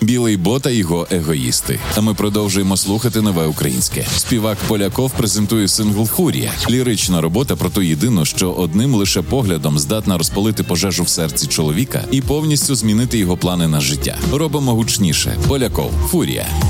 Білий Бот та його егоїсти. А ми продовжуємо слухати нове українське. Співак Поляков презентує сингл «Фурія». Лірична робота про ту єдину, що одним лише поглядом здатна розпалити пожежу в серці чоловіка і повністю змінити його плани на життя. Робимо гучніше. Поляков. «Фурія».